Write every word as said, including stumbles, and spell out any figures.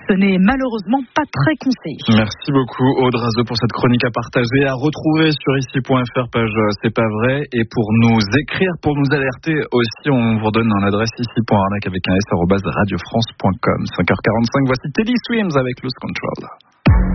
ce n'est malheureusement pas très conseillé. Merci beaucoup Aude Razeau pour cette chronique à partager, à retrouver sur ici point f r, page C'est pas vrai. Et pour nous écrire, pour nous alerter aussi, on vous redonne un adresse ici point arnaque avec un s arobase radio france point com. cinq heures quarante-cinq, voici Teddy Swims avec Lose Control.